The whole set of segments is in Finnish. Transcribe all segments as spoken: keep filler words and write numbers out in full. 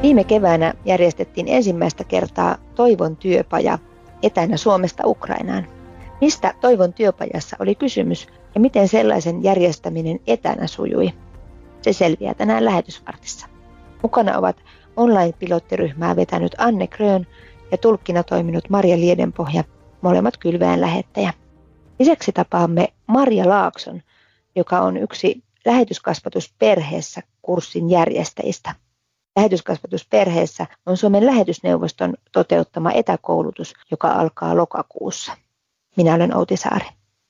Viime keväänä järjestettiin ensimmäistä kertaa Toivon työpaja etänä Suomesta Ukrainaan. Mistä Toivon työpajassa oli kysymys ja miten sellaisen järjestäminen etänä sujui? Se selviää tänään lähetysvartissa. Mukana ovat online-pilottiryhmää vetänyt Anne Grön ja tulkkina toiminut Marja Liedenpohja, molemmat Kylväjän lähettäjä. Lisäksi tapaamme Marja Laakson, joka on yksi lähetyskasvatusperheessä kurssin järjestäjistä. Lähetyskasvatusperheessä on Suomen lähetysneuvoston toteuttama etäkoulutus, joka alkaa lokakuussa. Minä olen Outi Saari.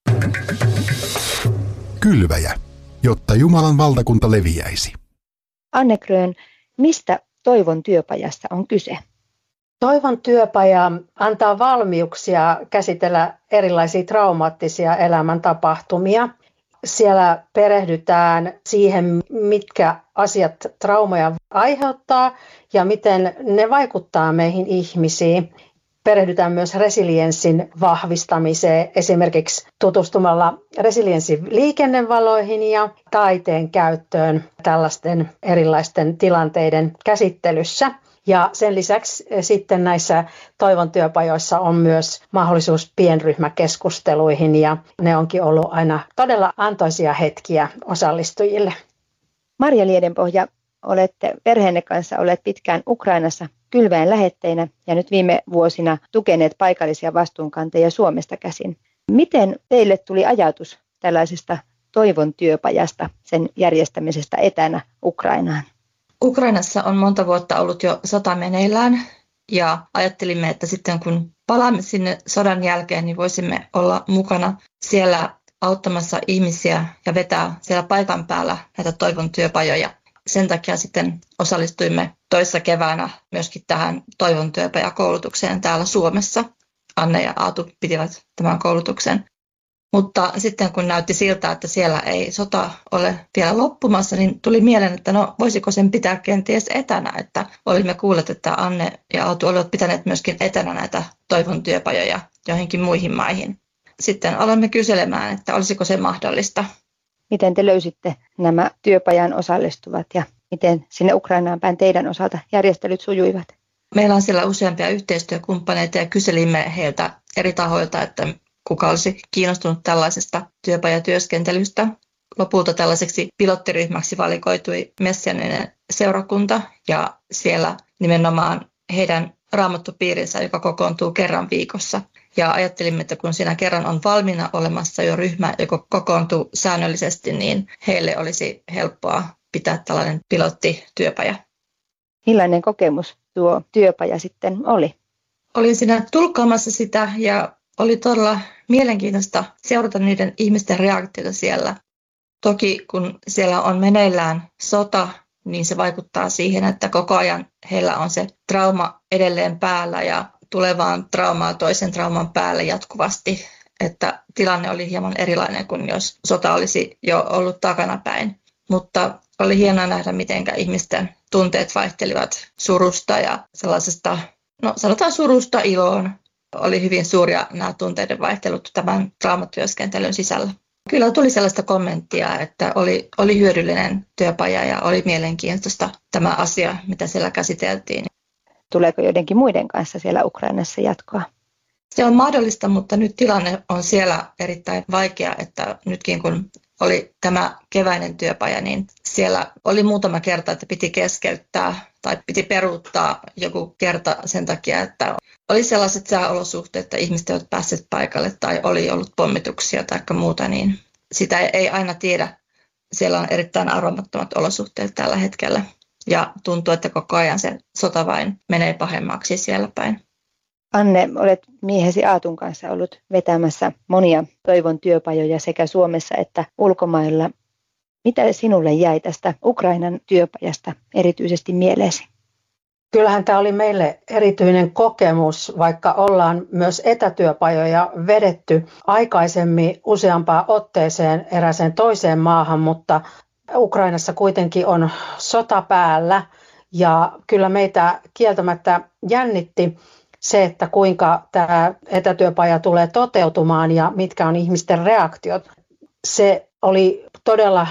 Kylväjä, jotta Jumalan valtakunta leviäisi. Anne Grön, mistä Toivon työpajassa on kyse? Toivon työpaja antaa valmiuksia käsitellä erilaisia traumaattisia elämäntapahtumia. Siellä perehdytään siihen, mitkä asiat traumoja aiheuttaa ja miten ne vaikuttaa meihin ihmisiin. Perehdytään myös resilienssin vahvistamiseen, esimerkiksi tutustumalla resilienssin liikennevaloihin ja taiteen käyttöön tällaisten erilaisten tilanteiden käsittelyssä. Ja sen lisäksi sitten näissä Toivon työpajoissa on myös mahdollisuus pienryhmäkeskusteluihin ja ne onkin ollut aina todella antoisia hetkiä osallistujille. Marja Liedenpohja, olette perheenne kanssa olleet pitkään Ukrainassa Kylväjän lähetteinä ja nyt viime vuosina tukeneet paikallisia vastuunkantajia Suomesta käsin. Miten teille tuli ajatus tällaisesta Toivon työpajasta, sen järjestämisestä etänä Ukrainaan? Ukrainassa on monta vuotta ollut jo sota meneillään ja ajattelimme, että sitten kun palaamme sinne sodan jälkeen, niin voisimme olla mukana siellä auttamassa ihmisiä ja vetää siellä paikan päällä näitä Toivon työpajoja. Sen takia sitten osallistuimme toissa keväänä myöskin tähän Toivon työpajakoulutukseen täällä Suomessa. Anne ja Aatu pitivät tämän koulutuksen. Mutta sitten kun näytti siltä, että siellä ei sota ole vielä loppumassa, niin tuli mieleen, että no voisiko sen pitää kenties etänä. Että olimme kuulleet, että Anne ja Aatu olivat pitäneet myöskin etänä näitä Toivon työpajoja joihinkin muihin maihin. Sitten aloimme kyselemään, että olisiko se mahdollista. Miten te löysitte nämä työpajan osallistuvat ja miten sinne Ukrainaan päin teidän osalta järjestelyt sujuivat? Meillä on siellä useampia yhteistyökumppaneita ja kyselimme heiltä eri tahoilta, että kuka olisi kiinnostunut tällaisesta työpajatyöskentelystä. Lopulta tällaiseksi pilottiryhmäksi valikoitui Messianinen seurakunta ja siellä nimenomaan heidän raamattupiirinsä, joka kokoontuu kerran viikossa. Ja ajattelimme, että kun siinä kerran on valmiina olemassa jo ryhmä, joka kokoontuu säännöllisesti, niin heille olisi helppoa pitää tällainen pilottityöpaja. Millainen kokemus tuo työpaja sitten oli? Olin siinä tulkkaamassa sitä ja oli todella mielenkiintoista seurata niiden ihmisten reaktioita siellä. Toki kun siellä on meneillään sota, niin se vaikuttaa siihen, että koko ajan heillä on se trauma edelleen päällä ja tulevaan traumaa toisen trauman päälle jatkuvasti. Että tilanne oli hieman erilainen kuin jos sota olisi jo ollut takanapäin. Mutta oli hienoa nähdä, miten ihmisten tunteet vaihtelivat surusta ja sellaisesta, no sanotaan surusta iloon. Oli hyvin suuria nämä tunteiden vaihtelut tämän traumatyöskentelyn sisällä. Kyllä tuli sellaista kommenttia, että oli, oli hyödyllinen työpaja ja oli mielenkiintoista tämä asia, mitä siellä käsiteltiin. Tuleeko joidenkin muiden kanssa siellä Ukrainassa jatkoa? Se on mahdollista, mutta nyt tilanne on siellä erittäin vaikea, että nytkin kun oli tämä keväinen työpaja, niin siellä oli muutama kerta, että piti keskeyttää tai piti peruuttaa joku kerta sen takia, että oli sellaiset sääolosuhteet, että ihmiset eivät päässeet paikalle tai oli ollut pommituksia tai muuta, niin sitä ei aina tiedä. Siellä on erittäin arvaamattomat olosuhteet tällä hetkellä ja tuntuu, että koko ajan se sota vain menee pahemmaksi siellä päin. Anne, olet miehesi Aatun kanssa ollut vetämässä monia Toivon työpajoja sekä Suomessa että ulkomailla. Mitä sinulle jäi tästä Ukrainan työpajasta erityisesti mieleesi? Kyllähän tämä oli meille erityinen kokemus, vaikka ollaan myös etätyöpajoja vedetty aikaisemmin useampaan otteeseen eräseen toiseen maahan, mutta Ukrainassa kuitenkin on sota päällä ja kyllä meitä kieltämättä jännitti se, että kuinka tämä etätyöpaja tulee toteutumaan ja mitkä on ihmisten reaktiot. Se Oli todella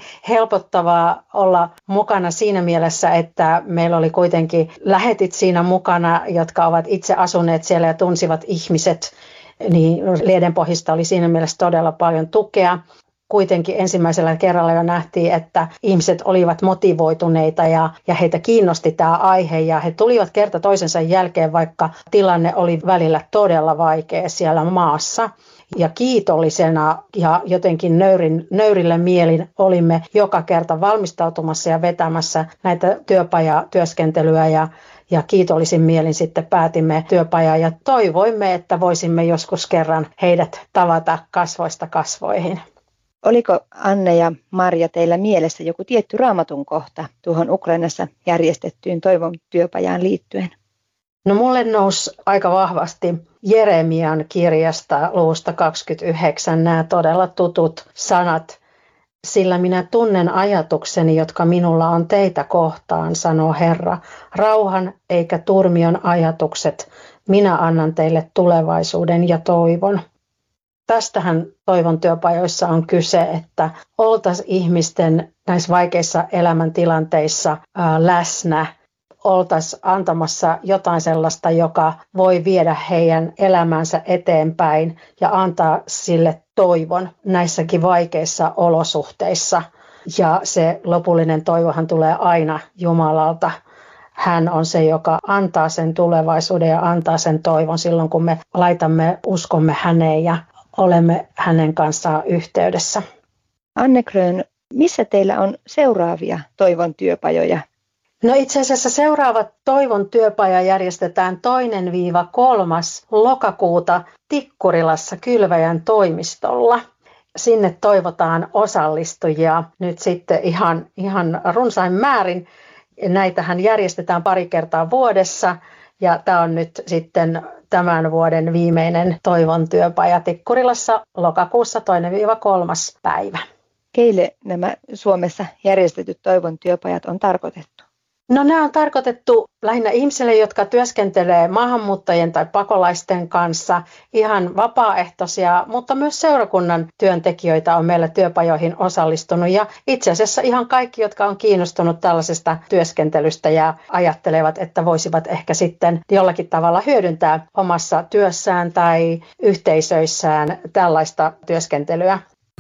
helpottavaa olla mukana siinä mielessä, että meillä oli kuitenkin lähetit siinä mukana, jotka ovat itse asuneet siellä ja tunsivat ihmiset. Niin Liedenpohjista oli siinä mielessä todella paljon tukea. Kuitenkin ensimmäisellä kerralla jo nähtiin, että ihmiset olivat motivoituneita ja, ja heitä kiinnosti tämä aihe. Ja he tulivat kerta toisensa jälkeen, vaikka tilanne oli välillä todella vaikea siellä maassa. Ja kiitollisena ja jotenkin nöyrin, nöyrillä mielin olimme joka kerta valmistautumassa ja vetämässä näitä työpajatyöskentelyä ja, ja kiitollisin mielin sitten päätimme työpajaa ja toivoimme, että voisimme joskus kerran heidät tavata kasvoista kasvoihin. Oliko Anne ja Marja teillä mielessä joku tietty raamatun kohta tuohon Ukrainassa järjestettyyn Toivon työpajaan liittyen? No mulle nousi aika vahvasti Jeremian kirjasta luvusta kaksikymmentäyhdeksän nämä todella tutut sanat. Sillä minä tunnen ajatukseni, jotka minulla on teitä kohtaan, sanoo Herra. Rauhan eikä turmion ajatukset. Minä annan teille tulevaisuuden ja toivon. Tästähän Toivon työpajoissa on kyse, että oltaisiin ihmisten näissä vaikeissa elämäntilanteissa ää, läsnä. Oltaisiin antamassa jotain sellaista, joka voi viedä heidän elämänsä eteenpäin ja antaa sille toivon näissäkin vaikeissa olosuhteissa. Ja se lopullinen toivohan tulee aina Jumalalta. Hän on se, joka antaa sen tulevaisuuden ja antaa sen toivon silloin, kun me laitamme uskomme häneen ja olemme hänen kanssaan yhteydessä. Anne Grön, missä teillä on seuraavia Toivon työpajoja? No itse asiassa seuraava Toivon työpaja järjestetään toinen kolmas lokakuuta Tikkurilassa Kylväjän toimistolla. Sinne toivotaan osallistujia nyt sitten ihan, ihan runsain määrin. Näitähän järjestetään pari kertaa vuodessa ja tämä on nyt sitten tämän vuoden viimeinen Toivon työpaja Tikkurilassa lokakuussa toinen kolmas päivä. Keille nämä Suomessa järjestetyt Toivon työpajat on tarkoitettu? No nämä on tarkoitettu lähinnä ihmisille, jotka työskentelee maahanmuuttajien tai pakolaisten kanssa, ihan vapaaehtoisia, mutta myös seurakunnan työntekijöitä on meillä työpajoihin osallistunut. Ja itse asiassa ihan kaikki, jotka on kiinnostunut tällaisesta työskentelystä ja ajattelevat, että voisivat ehkä sitten jollakin tavalla hyödyntää omassa työssään tai yhteisöissään tällaista työskentelyä.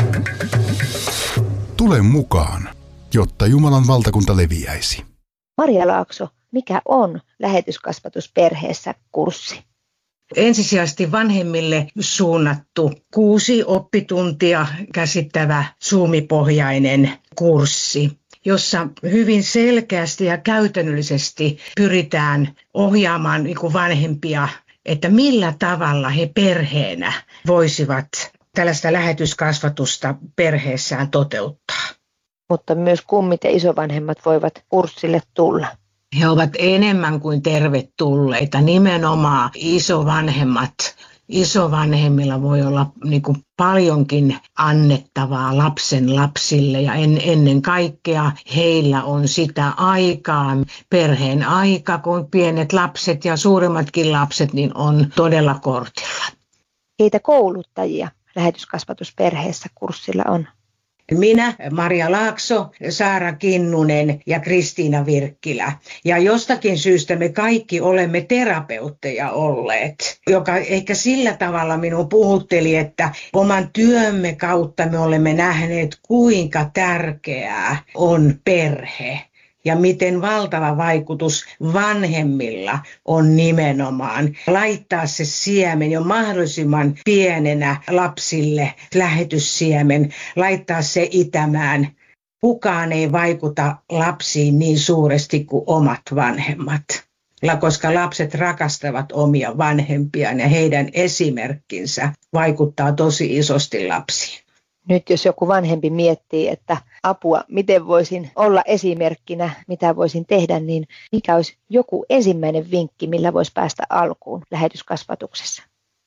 Tule mukaan, jotta Jumalan valtakunta leviäisi. Marja Laakso, mikä on lähetyskasvatusperheessä kurssi? Ensisijaisesti vanhemmille suunnattu kuusi oppituntia käsittävä Zoom-pohjainen kurssi, jossa hyvin selkeästi ja käytännöllisesti pyritään ohjaamaan niin kuin vanhempia, että millä tavalla he perheenä voisivat tällaista lähetyskasvatusta perheessään toteuttaa. Mutta myös kummit ja isovanhemmat voivat kurssille tulla. He ovat enemmän kuin tervetulleita, nimenomaan isovanhemmat. Isovanhemmilla voi olla niin kuin paljonkin annettavaa lapsen lapsille ja en, ennen kaikkea heillä on sitä aikaa, perheen aika, kun pienet lapset ja suuremmatkin lapset niin on todella kortilla. Keitä kouluttajia lähetyskasvatusperheessä kurssilla on? Minä, Marja Laakso, Saara Kinnunen ja Kristiina Virkkilä. Ja jostakin syystä me kaikki olemme terapeutteja olleet, joka ehkä sillä tavalla minun puhutteli, että oman työmme kautta me olemme nähneet, kuinka tärkeää on perhe. Ja miten valtava vaikutus vanhemmilla on nimenomaan laittaa se siemen jo mahdollisimman pienenä lapsille, lähetyssiemen, laittaa se itämään. Kukaan ei vaikuta lapsiin niin suuresti kuin omat vanhemmat, koska lapset rakastavat omia vanhempiaan ja heidän esimerkkinsä vaikuttaa tosi isosti lapsiin. Nyt jos joku vanhempi miettii, että apua, miten voisin olla esimerkkinä, mitä voisin tehdä, niin mikä olisi joku ensimmäinen vinkki, millä voisi päästä alkuun lähetyskasvatuksessa?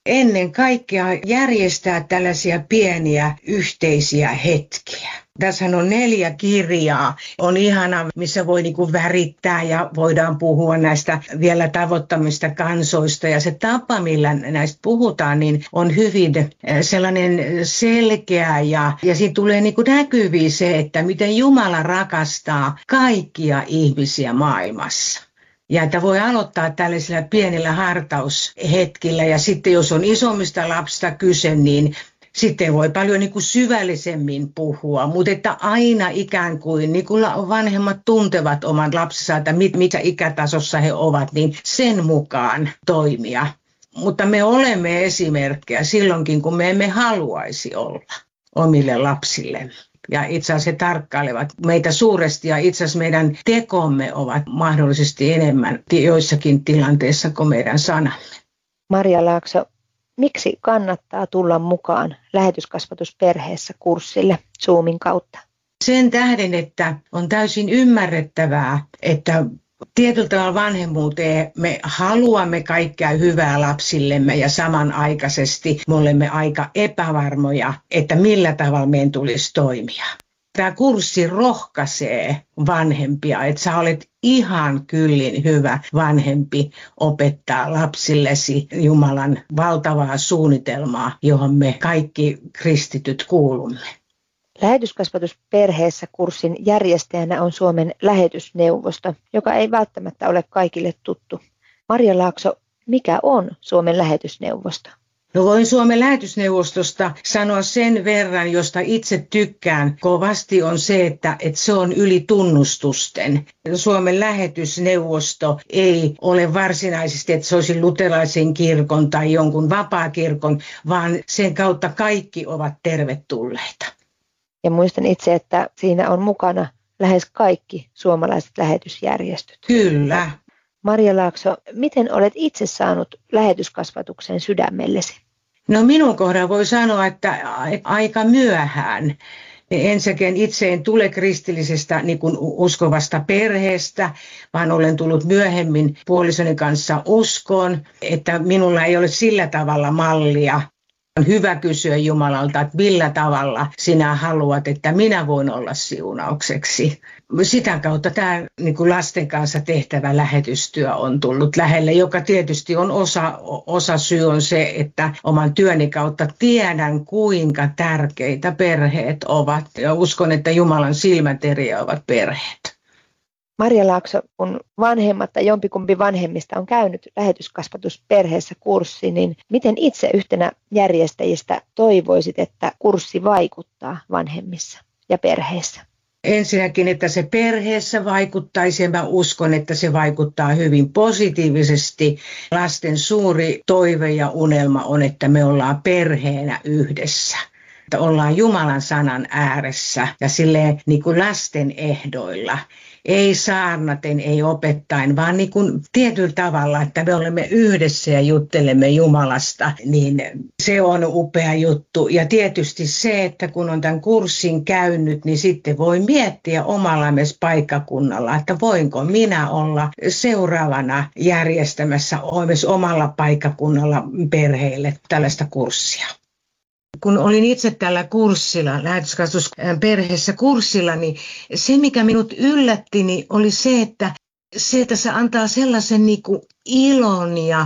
ennen kaikkea järjestää tällaisia pieniä yhteisiä hetkiä. Tässä on neljä kirjaa. On ihana, missä voi niinku värittää ja voidaan puhua näistä vielä tavoittamista kansoista. Ja se tapa, millä näistä puhutaan, niin on hyvin sellainen selkeä ja, ja siinä tulee niinku näkyviin se, että miten Jumala rakastaa kaikkia ihmisiä maailmassa. Ja että voi aloittaa tällaisilla pienillä hartaushetkillä ja sitten jos on isommista lapsista kyse, niin sitten voi paljon niin kuin syvällisemmin puhua, mutta että aina ikään kuin, niin kuin vanhemmat tuntevat oman lapsensa, että mit, mitä ikätasossa he ovat, niin sen mukaan toimia. Mutta me olemme esimerkkejä silloinkin, kun me emme haluaisi olla omille lapsillemme. Ja itse asiassa he tarkkailevat meitä suuresti ja itse asiassa meidän tekomme ovat mahdollisesti enemmän joissakin tilanteissa kuin meidän sanamme. Maria Laakso, miksi kannattaa tulla mukaan lähetyskasvatusperheessä kurssille Zoomin kautta? Sen tähden, että on täysin ymmärrettävää, että tietyllä tavalla vanhemmuuteen me haluamme kaikkea hyvää lapsillemme ja samanaikaisesti me olemme aika epävarmoja, että millä tavalla meidän tulisi toimia. Tämä kurssi rohkaisee vanhempia, että sä olet ihan kyllin hyvä vanhempi opettaa lapsillesi Jumalan valtavaa suunnitelmaa, johon me kaikki kristityt kuulumme. Lähetyskasvatusperheessä kurssin järjestäjänä on Suomen lähetysneuvosto, joka ei välttämättä ole kaikille tuttu. Maria Laakso, mikä on Suomen lähetysneuvosto? No voin Suomen lähetysneuvostosta sanoa sen verran, josta itse tykkään kovasti, on se, että, että se on yli tunnustusten. Suomen lähetysneuvosto ei ole varsinaisesti, että se olisi luterilaisen kirkon tai jonkun vapaakirkon, vaan sen kautta kaikki ovat tervetulleita. Ja muistan itse, että siinä on mukana lähes kaikki suomalaiset lähetysjärjestöt. Kyllä. Maria Laakso, miten olet itse saanut lähetyskasvatuksen sydämellesi? No minun kohdalla voi sanoa, että aika myöhään. Ensinnäkin itse en tule kristillisestä niin kuin uskovasta perheestä, vaan olen tullut myöhemmin puolisoni kanssa uskoon, että minulla ei ole sillä tavalla mallia. On hyvä kysyä Jumalalta, että millä tavalla sinä haluat, että minä voin olla siunaukseksi. Sitä kautta tämä niin kuin lasten kanssa tehtävä lähetystyö on tullut lähelle, joka tietysti on osa, osa syy on se, että oman työni kautta tiedän, kuinka tärkeitä perheet ovat. Ja uskon, että Jumalan silmäteriä ovat perheet. Maria Laakso, kun vanhemmat tai jompikumpi vanhemmista on käynyt lähetyskasvatusperheessä kurssi, niin miten itse yhtenä järjestäjistä toivoisit, että kurssi vaikuttaa vanhemmissa ja perheessä? Ensinnäkin, että se perheessä vaikuttaisi ja mä uskon, että se vaikuttaa hyvin positiivisesti. Lasten suuri toive ja unelma on, että me ollaan perheenä yhdessä. Että ollaan Jumalan sanan ääressä ja silleen niin kuin lasten ehdoilla. Ei saarnaten, ei opettaen, vaan niin kuin tietyllä tavalla, että me olemme yhdessä ja juttelemme Jumalasta, niin se on upea juttu. Ja tietysti se, että kun on tämän kurssin käynyt, niin sitten voi miettiä omalla myös paikkakunnalla, että voinko minä olla seuraavana järjestämässä myös omalla paikkakunnalla perheille tällaista kurssia. Kun olin itse tällä kurssilla, lähetyskasvatusperheessä kurssilla, niin se mikä minut yllätti, niin oli se, että se, että se antaa sellaisen niin kuin ilon ja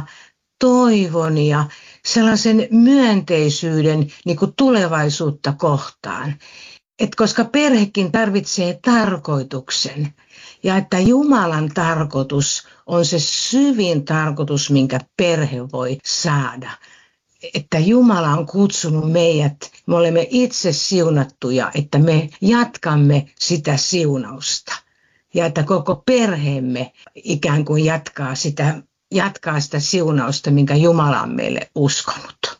toivon ja sellaisen myönteisyyden niin kuin tulevaisuutta kohtaan. Et koska perhekin tarvitsee tarkoituksen ja että Jumalan tarkoitus on se syvin tarkoitus, minkä perhe voi saada. Että Jumala on kutsunut meidät, me olemme itse siunattuja, että me jatkamme sitä siunausta. Ja että koko perheemme ikään kuin jatkaa sitä, jatkaa sitä siunausta, minkä Jumala on meille uskonut.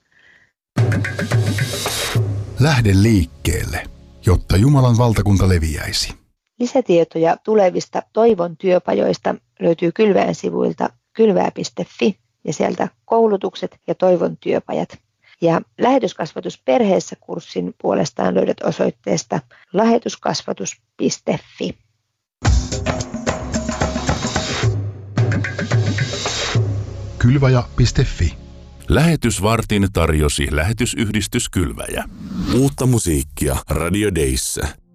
Lähde liikkeelle, jotta Jumalan valtakunta leviäisi. Lisätietoja tulevista Toivon työpajoista löytyy Kylväjän sivuilta kylväjä piste fi. Ja sieltä koulutukset ja Toivon työpajat. Ja lähetyskasvatusperheessä kurssin puolestaan löydät osoitteesta lähetyskasvatus piste fi. Kylväjä piste fi. Lähetysvartin tarjosi lähetysyhdistys Kylväjä. Uutta musiikkia Radio Dayssä.